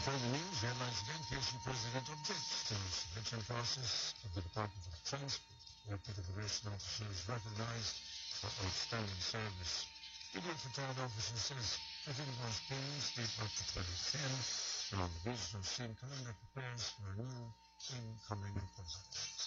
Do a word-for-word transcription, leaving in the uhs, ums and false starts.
Further news, Airlines Education President objects to the selection process of the Department of Transport, where immigration officers recognized for outstanding service. The Metropolitan Officer says that invoice payments date back to twenty ten, and on the Regional Scene Calendar prepares for a new incoming appointment.